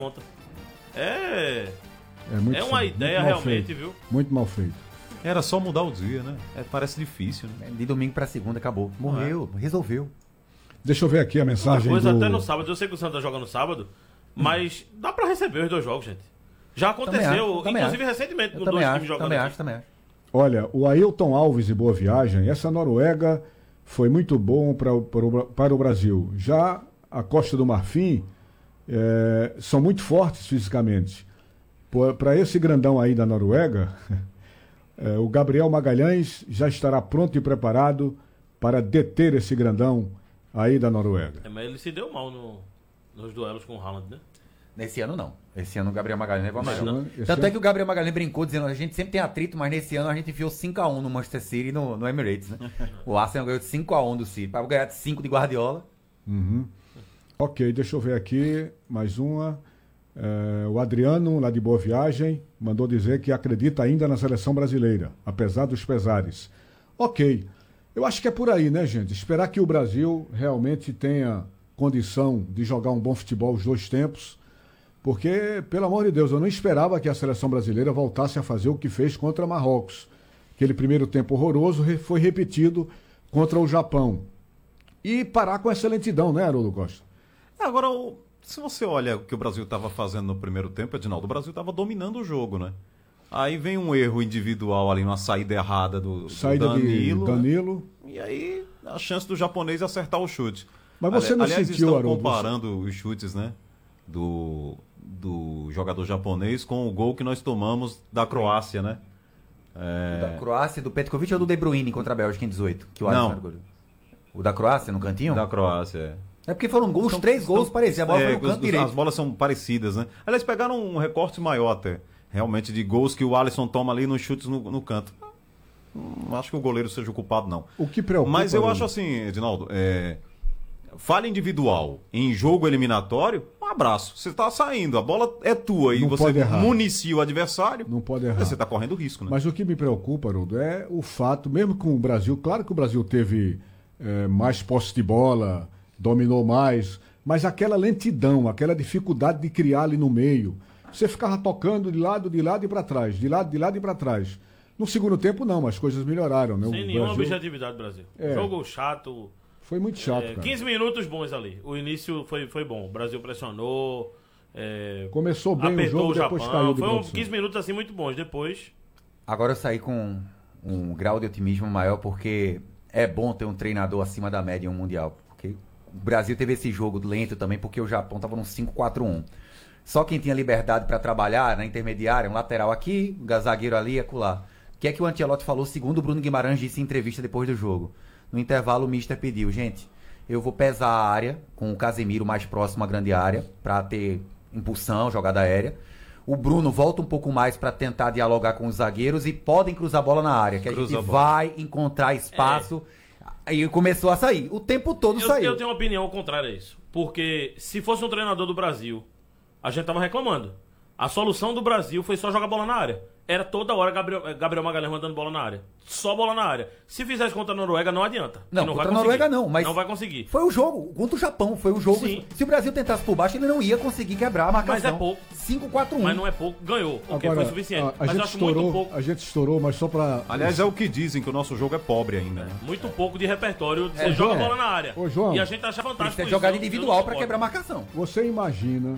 conta. É muito uma ideia realmente, feito. Viu? Muito mal feito. Era só mudar o dia, né? Parece difícil, né? De domingo pra segunda, acabou. Morreu, resolveu. Deixa eu ver aqui a mensagem Coisa até no sábado. Eu sei que o Santa joga no sábado, mas dá pra receber os dois jogos, gente. Já aconteceu, inclusive recentemente, com dois times jogando aqui. Também acho. Olha, o Ailton Alves e Boa Viagem, essa Noruega foi muito bom para o Brasil. Já a Costa do Marfim são muito fortes fisicamente. Para esse grandão aí da Noruega, o Gabriel Magalhães já estará pronto e preparado para deter esse grandão aí da Noruega. Mas ele se deu mal nos duelos com o Haaland, né? Nesse ano não. Esse ano o Gabriel Magalhães levou a melhor. Tanto ano... é que o Gabriel Magalhães brincou dizendo a gente sempre tem atrito, mas nesse ano a gente enfiou 5x1 no Manchester City e no Emirates, né? O Arsenal ganhou de 5x1 do City. Para ganhar de 5 de Guardiola. Uhum. Ok, deixa eu ver aqui mais uma. O Adriano, lá de Boa Viagem, mandou dizer que acredita ainda na seleção brasileira, apesar dos pesares. Ok, eu acho que é por aí, né, gente? Esperar que o Brasil realmente tenha condição de jogar um bom futebol os dois tempos, porque, pelo amor de Deus, eu não esperava que a seleção brasileira voltasse a fazer o que fez contra Marrocos. Aquele primeiro tempo horroroso foi repetido contra o Japão. E parar com essa lentidão, né, Haroldo Costa? Agora, se você olha o que o Brasil estava fazendo no primeiro tempo, Edinaldo, o Brasil estava dominando o jogo, né? Aí vem um erro individual ali, uma saída errada do Danilo. E aí a chance do japonês acertar o chute. Mas você não aliás, sentiu, estão Haroldo, comparando os chutes, né? Do jogador japonês com o gol que nós tomamos da Croácia, né? Da Croácia, do Petkovic ou do De Bruyne contra a Bélgica em 18? Que o não. O da Croácia, no cantinho? Da Croácia, É porque foram gols, três gols parecidos. A bola foi no canto direito. As bolas são parecidas, né? Aliás, pegaram um recorte maior até. Realmente, de gols que o Alisson toma ali nos chutes no canto. Não acho que o goleiro seja o culpado, não. O que preocupa... Mas eu acho assim, Edinaldo, falha individual em jogo eliminatório, um abraço. Você tá saindo, a bola é tua e você municia o adversário. Não pode errar. Você tá correndo risco, né? Mas o que me preocupa, Haroldo, é o fato, mesmo com o Brasil, claro que o Brasil teve mais posse de bola, dominou mais, mas aquela lentidão, aquela dificuldade de criar ali no meio. Você ficava tocando de lado e para trás, de lado e para trás. No segundo tempo não, as coisas melhoraram, né? Sem nenhuma objetividade do Brasil. Jogo chato. Foi muito chato, cara. 15 minutos bons ali. O início foi bom. O Brasil pressionou. Começou bem o jogo, depois caiu. Foi 15 minutos assim muito bons. Depois... Agora eu saí com um grau de otimismo maior, porque é bom ter um treinador acima da média em um Mundial. Porque o Brasil teve esse jogo lento também, porque o Japão estava num 5-4-1. Só quem tinha liberdade para trabalhar na intermediária, um lateral aqui, um zagueiro ali e acolá. O que é que o Ancelotti falou, segundo o Bruno Guimarães disse em entrevista depois do jogo? No intervalo, o mister pediu, gente, eu vou pesar a área com o Casemiro mais próximo à grande área, para ter impulsão, jogada aérea. O Bruno volta um pouco mais para tentar dialogar com os zagueiros e podem cruzar a bola na área, que a gente vai encontrar espaço. Aí começou a sair. O tempo todo saiu. Eu tenho uma opinião contrária a isso. Porque se fosse um treinador do Brasil, a gente tava reclamando. A solução do Brasil foi só jogar bola na área. Era toda hora Gabriel Magalhães mandando bola na área. Só bola na área. Se fizesse contra a Noruega, não adianta. Não contra a Noruega não, mas... Não vai conseguir. Foi o jogo. Contra o Japão, foi o jogo. Sim. Se o Brasil tentasse por baixo, ele não ia conseguir quebrar a marcação. Mas é pouco. 5-4-1. Mas não é pouco. Ganhou. Agora, foi suficiente. Mas eu acho muito pouco. A gente estourou, mas só pra... Aliás, é o que dizem, que o nosso jogo é pobre ainda. Né? Muito pouco de repertório. Você joga a bola na área. Ô, João, e a gente acha fantástico. Tem que jogada individual pra quebrar a marcação. Você imagina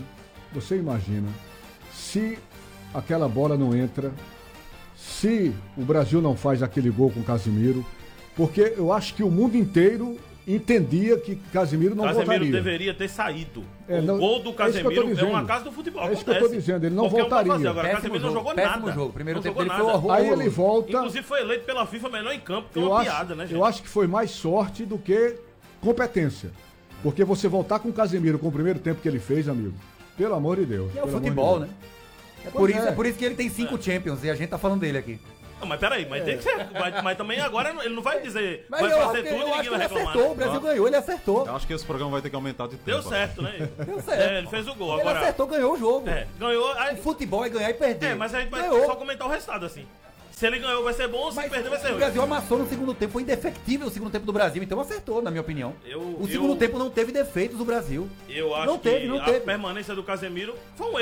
se aquela bola não entra, se o Brasil não faz aquele gol com o Casemiro, porque eu acho que o mundo inteiro entendia que Casemiro não voltaria. Casemiro deveria ter saído. O gol do Casemiro é uma casa do futebol. É isso que eu tô dizendo, ele não voltaria. Agora, Casemiro não jogou nada. Jogo. Primeiro não tempo jogou ele foi nada. Aí ele volta... Inclusive foi eleito pela FIFA melhor em campo, que é uma piada, né, gente? Eu acho que foi mais sorte do que competência. Porque você voltar com o Casemiro com o primeiro tempo que ele fez, amigo, pelo amor de Deus. E é o futebol, né? É por isso que ele tem 5 Champions e a gente tá falando dele aqui. Não, mas peraí, tem que ser. Mas também agora ele não vai dizer. Mas vai fazer tudo e ninguém vai reclamar. Acertou, o Brasil ganhou, ele acertou. Eu acho que esse programa vai ter que aumentar de tempo. Deu certo, né? Deu certo. Ele fez o gol. Ele acertou, ganhou o jogo. Ganhou. Aí... O futebol é ganhar e perder. Mas a gente vai só comentar o resultado assim. Se ele ganhou, vai ser bom, se perder, vai ser ruim. O Brasil amassou no segundo tempo, foi indefectível o segundo tempo do Brasil, então acertou, na minha opinião. O segundo tempo não teve defeitos do Brasil. Eu acho não teve. a permanência do Casemiro foi um